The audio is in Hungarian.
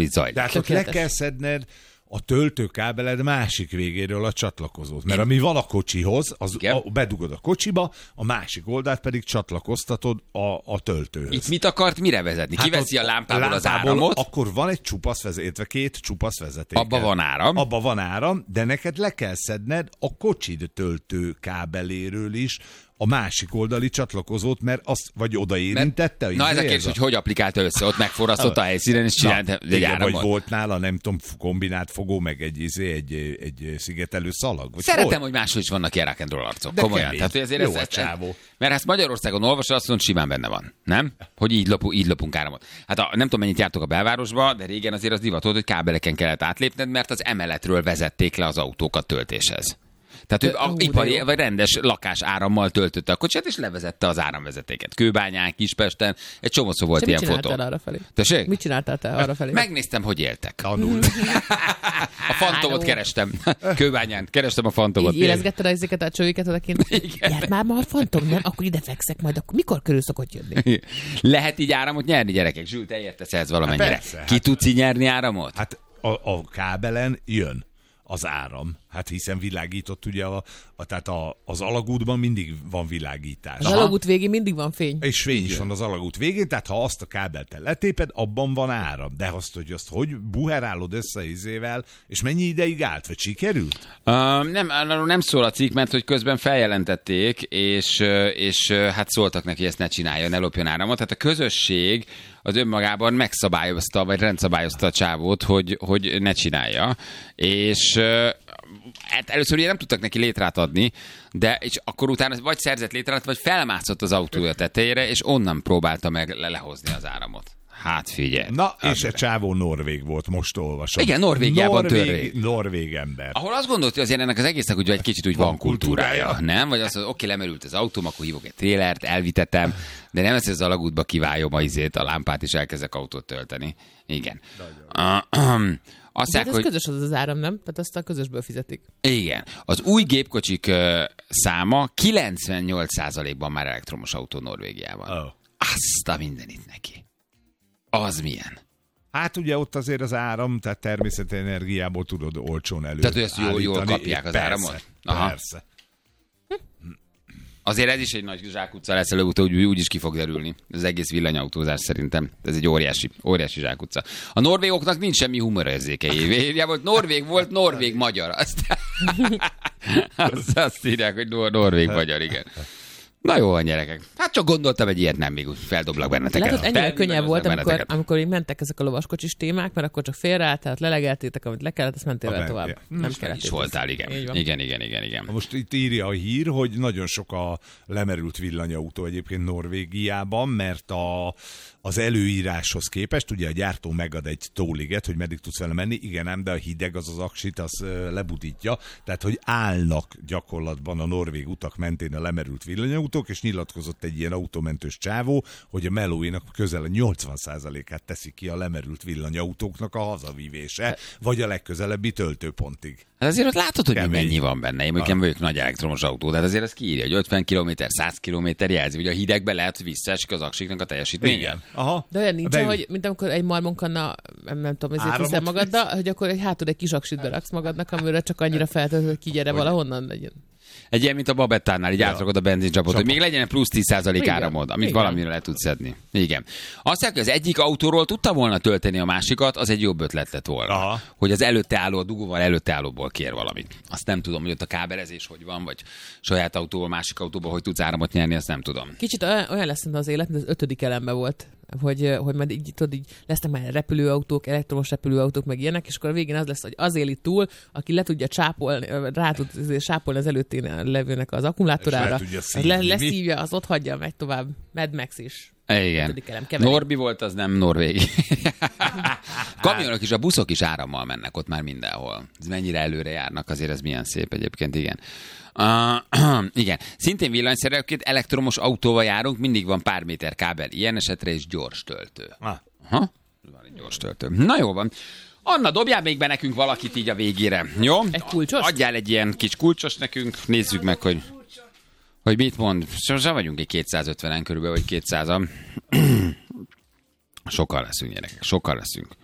itt zajlik. De hát ott le kell szedned a töltőkábeled másik végéről a csatlakozót. Mert ami van a kocsihoz, az bedugod a kocsiba, a másik oldalt pedig csatlakoztatod a töltőhöz. Itt mit akart mire vezetni? Kiveszi a lámpából az áramot? Akkor van egy csupasz vezeték, két csupasz vezeték. Abba van áram. Abba van áram, de neked le kell szedned a kocsid töltőkábeléről is a másik oldali csatlakozót, mert azt vagy odaérintette. Na ez a kérdés, hogy applikálta össze, ott megforrasztott a helyszínen, és csinált egy áramot. Vagy volt nála, nem tudom, kombinált fogó, meg egy szigetelő szalag. Szeretem, hogy máshol is vannak ilyen rock and roll arcok. Komolyan. Tehát, hogy azért jó a csávó. Mert ezt Magyarországon olvasod, azt mondod, simán benne van. Nem? Hogy így lopunk áramot. Hát nem tudom, mennyit jártok a belvárosba, de régen azért az divat volt, hogy kábeleken kellett átlépned, mert az emeletről vezették le az autókat töltéshez. Tehát ő ipari vagy rendes lakás árammal töltötte a kocsiját, és levezette az áramvezetéket. Kőbányán, Kispesten, egy csomószor volt ilyen fotó. Mit csináltál te arrafelé? Megnéztem, hogy éltek. A fantomot kerestem. Kőbányán kerestem a fantomot. Így érezgetted ezeket a csőiket odakint. Jár már ma a fantom, nem? Akkor ide fekszek majd. Akkor mikor körül szokott jönni? Lehet így áramot nyerni, gyerekek? Zsült, te értesz ez valamennyire? Persze, Ki tudsz így nyerni áramot? Hát a kábelen jön az áram. Hát hiszen világított ugye tehát az alagútban mindig van világítás. Az alagút végén mindig van fény. És fény is van az alagút végén, tehát ha azt a kábelt letéped, abban van áram. De hogy buherálod össze izével, és mennyi ideig állt, vagy sikerült? Nem szól a cikk, mert hogy közben feljelentették, és hát szóltak neki, hogy ezt ne csinálja, ne lopjon áramot. Tehát a közösség az önmagában megszabályozta, vagy rendszabályozta a csávót, hogy ne csinálja. És hát először ugye nem tudtak neki létrát adni, de és akkor utána vagy szerzett létrát, vagy felmászott az autója tetejére, és onnan próbálta meg lehozni az áramot. Hát figyelj. Na, és a csávó norvég volt, most olvasom. Igen, Norvégiában törvény. Norvég ember. Ahol azt gondolt, hogy azért ennek az egésznek úgy egy kicsit úgy van kultúrája, nem? Vagy azt, hogy oké, lemerült az autóm, akkor hívok egy trélert, elvitetem, de nem ezt az alagútba kiváljon a lámpát, és elkezdek autót tölteni. Igen. De ez közös az áram, nem? Tehát azt a közösből fizetik. Igen. Az új gépkocsik száma 98%-ban már elektromos autó Norvégiában. Azt a mindenit neki. Az milyen? Hát ugye ott azért az áram, tehát természeti energiából tudod olcsón elő. Tehát, hogy ezt jól kapják az áramot? Aha. Persze. Azért ez is egy nagy zsákutca lesz előbb-utóbb, úgy is ki fog derülni. Ez egész villanyautózás szerintem. Ez egy óriási zsákutca. A norvégoknak nincs semmi humorérzéke. Volt norvég magyar. Azt írják, hogy norvég magyar, igen. Na jó van, gyerekek. Hát csak gondoltam, egy ilyet nem, még úgy feldoblak benneteket. Lehet, hogy ennyire könnyebb volt, amikor így mentek ezek a lovaskocsis témák, mert akkor csak félreállt, tehát lelegeltétek, amit le kellett, azt mentél vele tovább. Nem kellett. Is voltál, igen. Most itt írja a hír, hogy nagyon sok a lemerült villanyautó egyébként Norvégiában, mert az előíráshoz képest, ugye a gyártó megad egy tóliget, hogy meddig tudsz vele menni, igen ám, de a hideg az aksit, az lebudítja, tehát hogy állnak gyakorlatban a norvég utak mentén a lemerült villanyautók, és nyilatkozott egy ilyen autómentős csávó, hogy a melóinak közel a 80%-át teszi ki a lemerült villanyautóknak a hazavívése, vagy a legközelebbi töltőpontig. Hát azért ott látod, hogy mennyi van benne. Én mondjuk vagyok nagy elektromos autó, tehát azért ez kiírja, hogy 50 km, 100 km jelzi, hogy a hidegbe lehet, hogy visszaesik az aksiknak a teljesítménye. Igen. Aha. De olyan nincs, hogy mint amikor egy marmonkanna, nem tudom, ezért hiszem magaddal, hogy akkor egy kis aksit beraksz magadnak, amire csak annyira feltöltött, hogy kigyere valahonnan legyen. Egy ilyen, mint a Babettánál, így átrakod a benzincsapot, hogy még legyen plusz 10% áramod, amit valamire le tudsz szedni. Igen. Azt mondják, hogy az egyik autóról tudta volna tölteni a másikat, az egy jobb ötlet lett volna. Aha. Hogy az előtte álló, a dugóval előtte állóból kér valamit. Azt nem tudom, hogy ott a kábelezés hogy van, vagy saját autóból, másik autóból, hogy tudsz áramot nyerni, azt nem tudom. Kicsit olyan lesz az élet, mint az 5. elemben volt. Hogy majd így lesznek már repülőautók, elektromos repülőautók, meg ilyenek, és akkor a végén az lesz, hogy az éli túl, aki le tudja csápolni, rá tud sápolni az előttén levőnek az akkumulátorára, leszívja, az ott hagyja, megy tovább. Mad Max is. Igen. Norbi volt, az nem norvég. Kamionok is, a buszok is árammal mennek ott már mindenhol. Ez mennyire előre járnak, azért ez milyen szép egyébként, igen. Igen. Szintén villanyszerelőként elektromos autóval járunk, mindig van pár méter kábel. Ilyen esetre is gyors töltő. Van egy gyors töltő. Na jó van. Anna, dobjál még be nekünk valakit így a végére. Jó? Egy kulcsos? Adjál egy ilyen kis kulcsos nekünk. Nézzük meg, hogy mit mond. Sosem vagyunk egy 250-en körülbelül, vagy 200-an. Sokan leszünk, gyerekek. Sokan leszünk.